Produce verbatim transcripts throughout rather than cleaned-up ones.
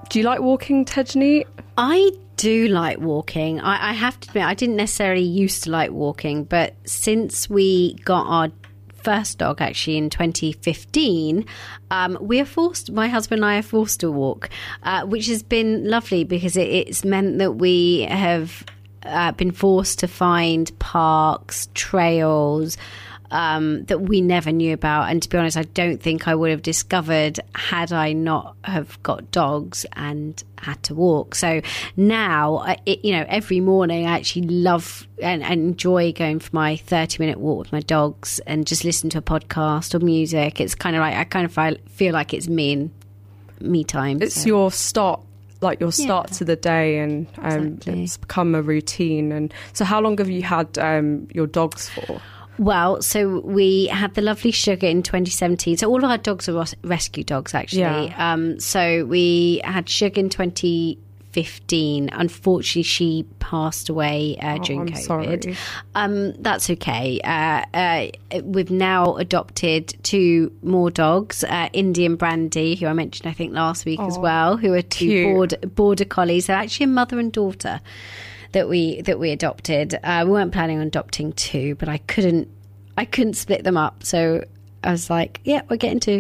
Do you like walking, Tejni? I do like walking. I, I have to admit, I didn't necessarily used to like walking, but since we got our first dog, actually in twenty fifteen, um, we are forced, my husband and I are forced to walk, uh, which has been lovely because it, it's meant that we have uh, been forced to find parks, trails, Um, that we never knew about. And to be honest, I don't think I would have discovered had I not have got dogs and had to walk. So now, I- it, you know, every morning I actually love and, and enjoy going for my thirty minute walk with my dogs and just listen to a podcast or music. It's kind of like, I kind of feel, feel like it's me and me time. It's so. your start, like your start Yeah. to the day, and um, Exactly. it's become a routine. And so how long have you had um, your dogs for? Well, so we had the lovely Sugar in twenty seventeen. So all of our dogs are ros- rescue dogs, actually. Yeah. Um, so we had Sugar in twenty fifteen. Unfortunately, she passed away uh, Oh, during I'm COVID. sorry. Um, that's okay. Uh, uh, we've now adopted two more dogs, uh, Indy and Brandy, who I mentioned, I think, last week as Oh, well, who are two cute. border, border collies. They're actually a mother and daughter that we that we adopted. Uh, we weren't planning on adopting two, but I couldn't I couldn't split them up, so I was like, yeah, we're getting two.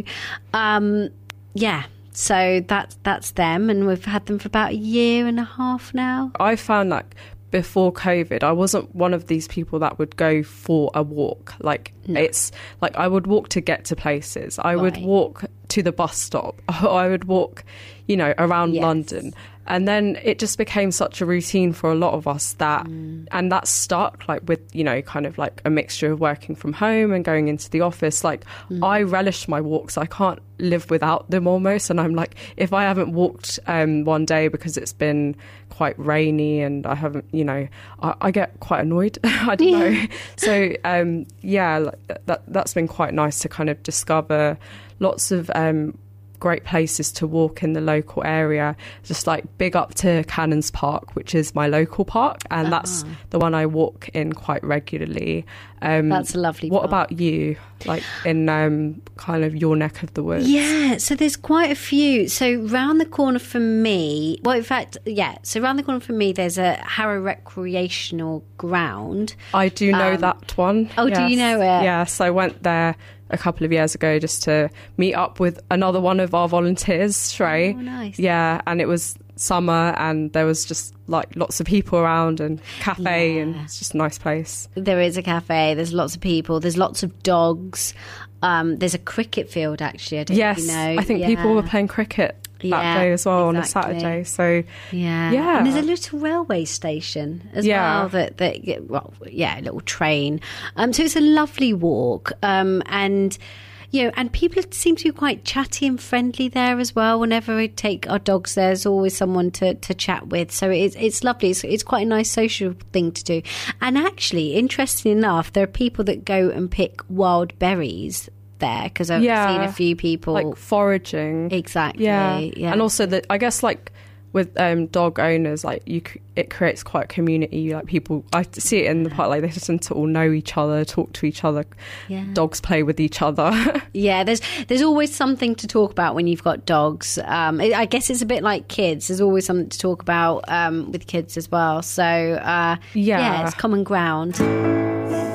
Um, yeah, so that's that's them, and we've had them for about a year and a half now. I found like before COVID, I wasn't one of these people that would go for a walk. Like No. it's like I would walk to get to places. I would Right. walk to the bus stop. I would walk, you know, around Yes. London. And then it just became such a routine for a lot of us that, Mm. and that stuck, like with, you know, kind of like a mixture of working from home and going into the office. Like Mm. I relish my walks. I can't live without them almost. And I'm like, if I haven't walked um, one day because it's been quite rainy and I haven't, you know, I, I get quite annoyed. I don't Yeah. know. So, um, yeah, like, that, that's been quite nice to kind of discover lots of um, great places to walk in the local area. Just like big up to Cannons Park, which is my local park, and that's Ah. the one I walk in quite regularly. Um, That's a lovely What park. about you? Like in um, kind of your neck of the woods? Yeah, so there's quite a few. So round the corner from me, well, in fact, yeah. So round the corner from me, there's a Harrow Recreational Ground. I do know Um, that one. oh, do you know it? Yes, I went there a couple of years ago just to meet up with another one of our volunteers, Shrey. Oh, nice. Yeah, and it was summer and there was just like lots of people around and cafe, Yeah. and it's just a nice place. There is a cafe. There's lots of people. There's lots of dogs. Um, there's a cricket field, actually. I don't Yes, know if you know. I think Yeah. people were playing cricket that Yeah, day as well exactly. on a Saturday. So Yeah. Yeah. And there's a little railway station as Yeah. well that, that well, yeah, a little train. Um, so it's a lovely walk. Um, and, you know, and people seem to be quite chatty and friendly there as well. Whenever we take our dogs there, there's always someone to, to chat with. So it's, it's lovely. It's, it's quite a nice social thing to do. And actually, interestingly enough, there are people that go and pick wild berries there, because I've Yeah. seen a few people. like foraging. Exactly. Yeah. Yeah. And also that I guess like with um, dog owners, like you, c- it creates quite a community. Like people, I see it in the park. Like they just tend to all know each other, talk to each other. Yeah. Dogs play with each other. Yeah, there's there's always something to talk about when you've got dogs. Um, I I guess it's a bit like kids. There's always something to talk about um, with kids as well. So uh, Yeah. yeah, it's common ground.